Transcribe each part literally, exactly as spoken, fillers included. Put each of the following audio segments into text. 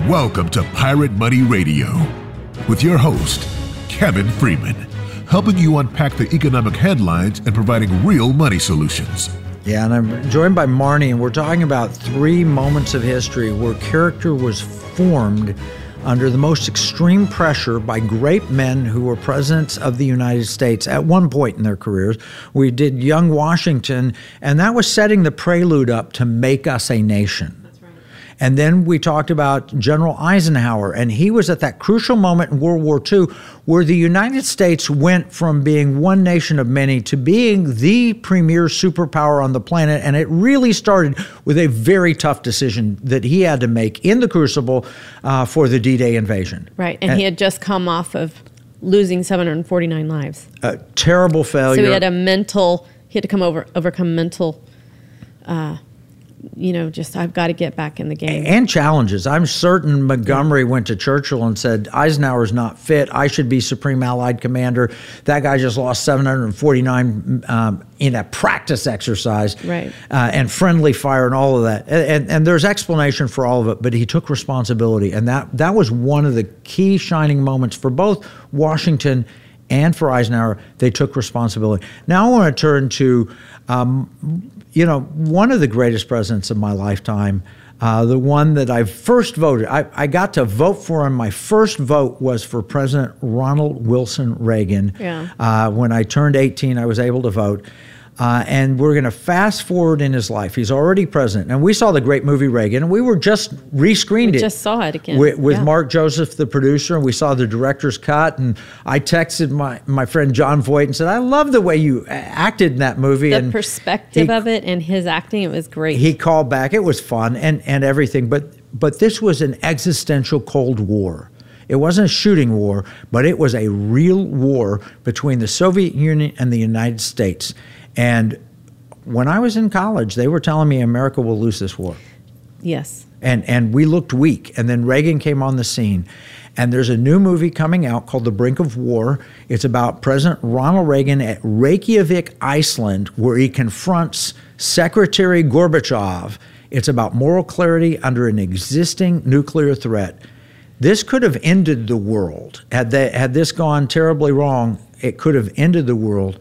Welcome to Pirate Money Radio with your host, Kevin Freeman, helping you unpack the economic headlines and providing real money solutions. Yeah, and I'm joined by Marnie, and we're talking about three moments of history where character was formed under the most extreme pressure by great men who were presidents of the United States at one point in their careers. We did Young Washington, and that was setting the prelude up to make us a nation. And then we talked about General Eisenhower, and he was at that crucial moment in World War Two where the United States went from being one nation of many to being the premier superpower on the planet. And it really started with a very tough decision that he had to make in the crucible uh, for the D-Day invasion. Right, and, and he had just come off of losing seven hundred forty-nine lives. A terrible failure. So he had a mental, he had to come over, overcome mental uh you know, just I've got to get back in the game. And challenges. I'm certain Montgomery went to Churchill and said, Eisenhower's not fit. I should be Supreme Allied Commander. That guy just lost seven hundred forty-nine um, in a practice exercise. Right. Uh, and friendly fire and all of that. And, and, and there's explanation for all of it, but he took responsibility. And that, that was one of the key shining moments for both Washington and for Eisenhower. They took responsibility. Now I want to turn to um, you know, one of the greatest presidents of my lifetime, uh, the one that I first voted, I, I got to vote for him. My first vote was for President Ronald Wilson Reagan. Yeah. Uh, when I turned eighteen, I was able to vote. Uh, and we're going to fast forward in his life. He's already president. And we saw the great movie Reagan, and we were just rescreened we it. just saw it again. With, with yeah. Mark Joseph, the producer, and we saw the director's cut. And I texted my, my friend John Voight and said, I love the way you acted in that movie. The and perspective he, of it and his acting, it was great. He called back. It was fun and, and everything. But, but this was an existential Cold War. It wasn't a shooting war, but it was a real war between the Soviet Union and the United States. And when I was in college, they were telling me America will lose this war. Yes. And and we looked weak. And then Reagan came on the scene. And there's a new movie coming out called The Brink of War. It's about President Ronald Reagan at Reykjavik, Iceland, where he confronts Secretary Gorbachev. It's about moral clarity under an existing nuclear threat. This could have ended the world. Had they, had this gone terribly wrong, it could have ended the world.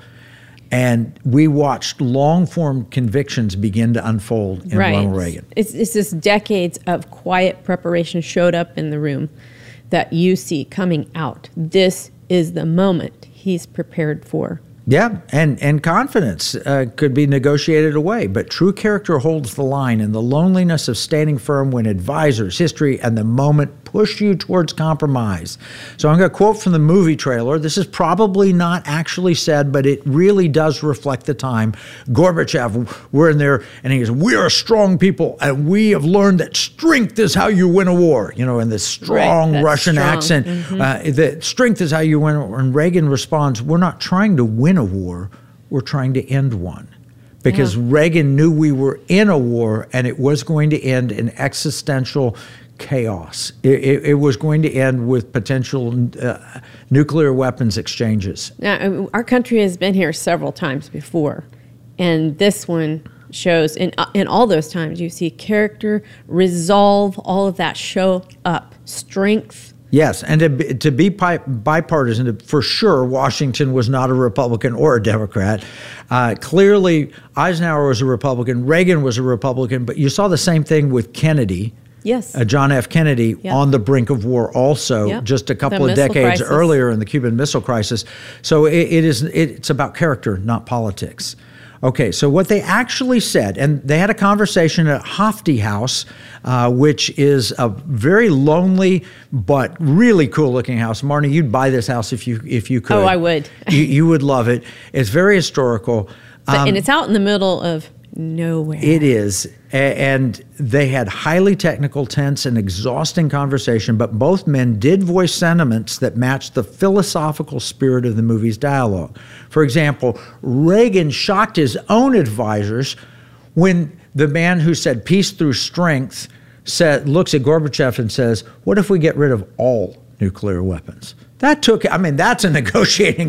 And we watched long-form convictions begin to unfold in right. Ronald Reagan. It's, it's this decades of quiet preparation showed up in the room that you see coming out. This is the moment he's prepared for. Yeah, and, and confidence uh, could be negotiated away, but true character holds the line, and the loneliness of standing firm when advisors, history, and the moment push you towards compromise. So I'm going to quote from the movie trailer. This is probably not actually said, but it really does reflect the time. Gorbachev, we're in there, and he goes, we are strong people, and we have learned that strength is how you win a war. You know, in this strong right, Russian strong. accent. Mm-hmm. Uh, that strength is how you win a war. And Reagan responds, we're not trying to win a war, we're trying to end one. Because yeah. Reagan knew we were in a war, and it was going to end in existential chaos. It, it, it was going to end with potential uh, nuclear weapons exchanges. Now, our country has been here several times before, and this one shows, in, in all those times, you see character, resolve, all of that show up, strength. Yes, and to, to be bipartisan, for sure, Washington was not a Republican or a Democrat. Uh, clearly, Eisenhower was a Republican, Reagan was a Republican, but you saw the same thing with Kennedy. Yes. Uh, John F. Kennedy yep. on the brink of war also, yep. just a couple the of decades crisis. earlier in the Cuban Missile Crisis. So it, it is, it's about character, not politics. Okay, so what they actually said, and they had a conversation at Hofty House, uh, which is a very lonely but really cool-looking house. Marnie, you'd buy this house if you if you could. Oh, I would. you, you would love it. It's very historical. But, um, and it's out in the middle of nowhere. It is. And they had highly technical, tense, and exhausting conversation, but both men did voice sentiments that matched the philosophical spirit of the movie's dialogue. For example, Reagan shocked his own advisors when the man who said peace through strength said, looks at Gorbachev and says, what if we get rid of all nuclear weapons? That took, I mean, that's a negotiating